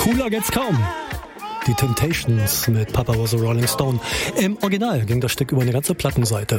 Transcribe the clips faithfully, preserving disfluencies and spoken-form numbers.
Cooler geht's kaum. Die Temptations mit Papa Was a Rolling Stone. Im Original ging das Stück über eine ganze Plattenseite.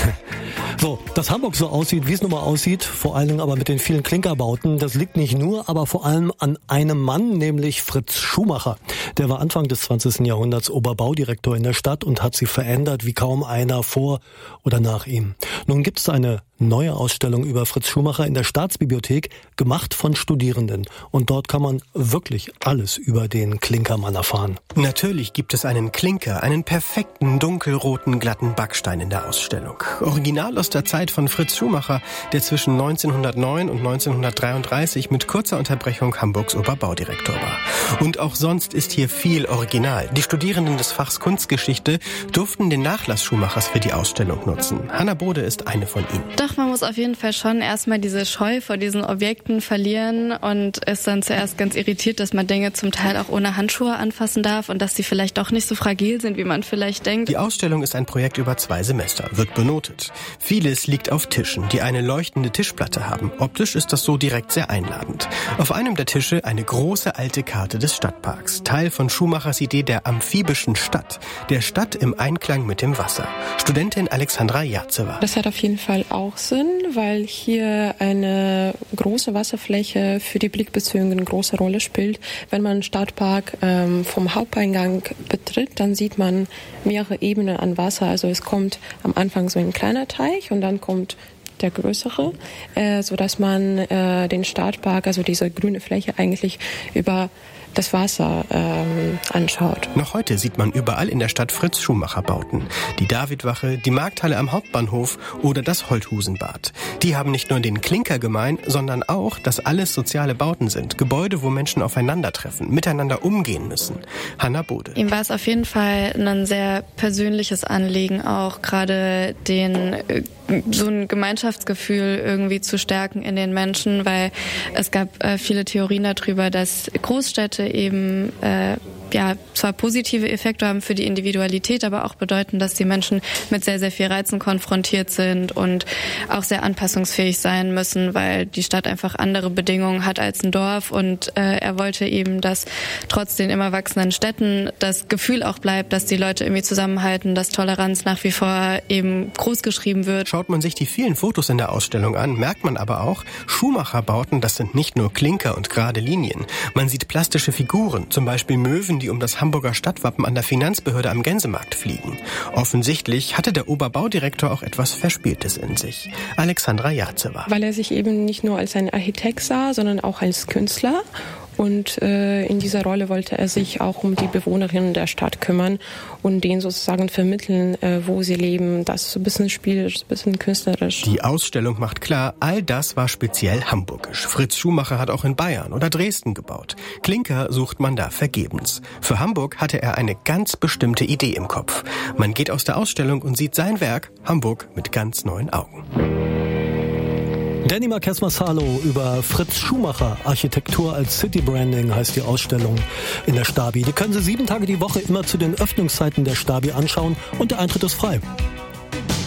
So, dass Hamburg so aussieht, wie es nun mal aussieht, vor allem aber mit den vielen Klinkerbauten, das liegt nicht nur, aber vor allem an einem Mann, nämlich Fritz Schumacher. Der war Anfang des zwanzigsten Jahrhunderts Oberbaudirektor in der Stadt und hat sie verändert wie kaum einer vor oder nach ihm. Nun gibt es eine neue Ausstellung über Fritz Schumacher in der Staatsbibliothek, gemacht von Studierenden. Und dort kann man wirklich alles über den Klinkermann erfahren. Natürlich gibt es einen Klinker, einen perfekten, dunkelroten, glatten Backstein in der Ausstellung. Original aus der Zeit von Fritz Schumacher, der zwischen neunzehnhundertneun und neunzehnhundertdreiunddreißig mit kurzer Unterbrechung Hamburgs Oberbaudirektor war. Und auch sonst ist hier viel Original. Die Studierenden des Fachs Kunstgeschichte durften den Nachlass Schumachers für die Ausstellung nutzen. Hanna Bode ist eine von ihnen. Doch, man muss auf jeden Fall schon erstmal diese Scheu vor diesen Objekten verlieren und ist dann zuerst ganz irritiert, dass man Dinge zum Teil auch ohne Handschuhe anfassen darf und dass sie vielleicht doch nicht so fragil sind, wie man vielleicht denkt. Die Ausstellung ist ein Projekt über zwei Semester, wird benotet. Vieles liegt auf Tischen, die eine leuchtende Tischplatte haben. Optisch ist das so direkt sehr einladend. Auf einem der Tische eine große alte Karte des Stadtparks, Teil von Schumachers Idee der amphibischen Stadt, der Stadt im Einklang mit dem Wasser. Studentin Alexandra Jazewa. Das hat auf jeden Fall auch Sinn, weil hier eine große Wasserfläche für die Blickbezüge eine große Rolle spielt. Wenn man den Stadtpark ähm, vom Haupteingang betritt, dann sieht man mehrere Ebenen an Wasser. Also es kommt am Anfang so ein kleiner Teich und dann kommt der größere, äh, so dass man äh, den Stadtpark, also diese grüne Fläche eigentlich über das Wasser ähm, anschaut. Noch heute sieht man überall in der Stadt Fritz Schumacher Bauten. Die Davidwache, die Markthalle am Hauptbahnhof oder das Holthusenbad. Die haben nicht nur den Klinker gemein, sondern auch, dass alles soziale Bauten sind. Gebäude, wo Menschen aufeinandertreffen, miteinander umgehen müssen. Hanna Bode. Ihm war es auf jeden Fall ein sehr persönliches Anliegen, auch gerade den so ein Gemeinschaftsgefühl irgendwie zu stärken in den Menschen, weil es gab äh, viele Theorien darüber, dass Großstädte eben äh, ja zwar positive Effekte haben für die Individualität, aber auch bedeuten, dass die Menschen mit sehr, sehr viel Reizen konfrontiert sind und auch sehr anpassungsfähig sein müssen, weil die Stadt einfach andere Bedingungen hat als ein Dorf. Und äh, er wollte eben, dass trotz den immer wachsenden Städten das Gefühl auch bleibt, dass die Leute irgendwie zusammenhalten, dass Toleranz nach wie vor eben groß geschrieben wird. Schaut man sich die vielen Fotos in der Ausstellung an, merkt man aber auch, Schumacher-Bauten, das sind nicht nur Klinker und gerade Linien. Man sieht plastische Figuren, zum Beispiel Möwen, die um das Hamburger Stadtwappen an der Finanzbehörde am Gänsemarkt fliegen. Offensichtlich hatte der Oberbaudirektor auch etwas Verspieltes in sich. Alexandra Jazewa. Weil er sich eben nicht nur als ein Architekt sah, sondern auch als Künstler. Und äh, in dieser Rolle wollte er sich auch um die Bewohnerinnen der Stadt kümmern und denen sozusagen vermitteln, äh, wo sie leben. Das ist so ein bisschen spielerisch, ein bisschen künstlerisch. Die Ausstellung macht klar, all das war speziell hamburgisch. Fritz Schumacher hat auch in Bayern oder Dresden gebaut. Klinker sucht man da vergebens. Für Hamburg hatte er eine ganz bestimmte Idee im Kopf. Man geht aus der Ausstellung und sieht sein Werk, Hamburg, mit ganz neuen Augen. Danny Marquez Massalo über Fritz Schumacher, Architektur als City Branding heißt die Ausstellung in der Stabi. Die können Sie sieben Tage die Woche immer zu den Öffnungszeiten der Stabi anschauen und der Eintritt ist frei.